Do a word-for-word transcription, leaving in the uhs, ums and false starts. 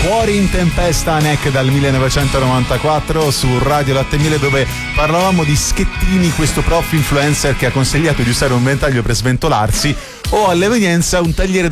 Fuori in tempesta, Neck dal millenovecentonovantaquattro su Radio Latte Miele, dove parlavamo di Schettini, questo prof influencer che ha consigliato di usare un ventaglio per sventolarsi o all'evenienza un tagliere